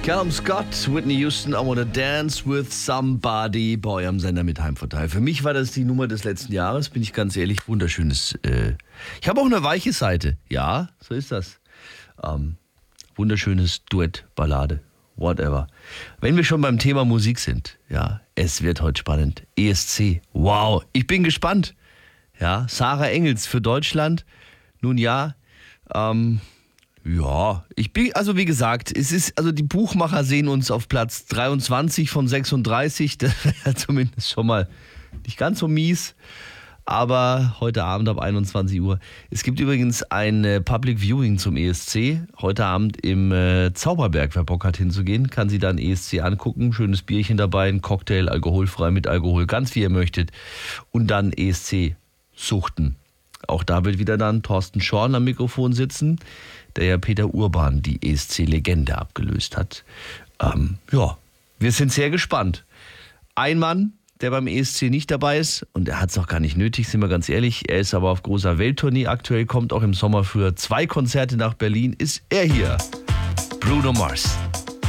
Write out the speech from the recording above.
Callum Scott, Whitney Houston, I Wanna Dance with Somebody bei eurem Sender mit Heimvorteil. Für mich war das die Nummer des letzten Jahres, bin ich ganz ehrlich, wunderschönes. Ich habe auch eine weiche Seite, ja, so ist das. Wunderschönes Duett, Ballade, whatever. Wenn wir schon beim Thema Musik sind, ja, es wird heute spannend. ESC, wow, ich bin gespannt. Ja, Sarah Engels für Deutschland, nun ja, ja, ich bin, also wie gesagt, die Buchmacher sehen uns auf Platz 23 von 36, das wäre zumindest schon mal nicht ganz so mies, aber heute Abend ab 21 Uhr. Es gibt übrigens ein Public Viewing zum ESC, heute Abend im Zauberberg, wer Bock hat hinzugehen, kann sich dann ESC angucken, schönes Bierchen dabei, ein Cocktail, alkoholfrei, mit Alkohol, ganz wie ihr möchtet und dann ESC suchten. Auch da wird wieder dann Thorsten Schorn am Mikrofon sitzen, der ja Peter Urban, die ESC-Legende, abgelöst hat. Ja, wir sind sehr gespannt. Ein Mann, der beim ESC nicht dabei ist, und er hat es auch gar nicht nötig, sind wir ganz ehrlich, er ist aber auf großer Welttournee aktuell, kommt auch im Sommer für 2 Konzerte nach Berlin, ist er hier, Bruno Mars.